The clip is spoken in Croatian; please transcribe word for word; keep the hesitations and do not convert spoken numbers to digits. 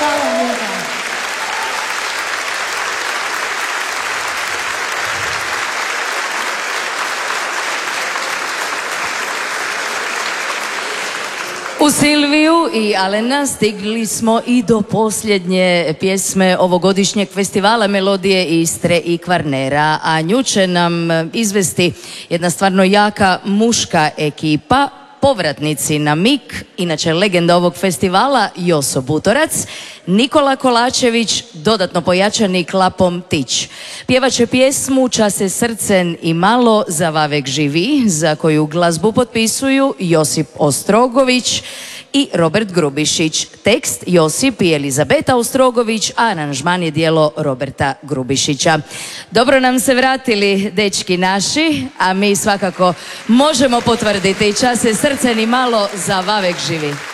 Hvala lijepa. U Silviju i Alena stigli smo i do posljednje pjesme ovogodišnjeg festivala Melodije Istre i Kvarnera, a nju će nam izvesti jedna stvarno jaka muška ekipa, povratnici na mik, inače legenda ovog festivala Joso Butorac, Nikola Kolačević, dodatno pojačani Klapom Tić. Pjevat će pjesmu Čase srcen i malo za vavek živi, za koju glazbu potpisuju Josip Ostrogović i Robert Grubišić. Tekst Josip i Elizabeta Ostrogović, a aranžman je djelo Roberta Grubišića. Dobro nam se vratili dečki naši, a mi svakako možemo potvrditi Čase srcen i malo za vavek živi.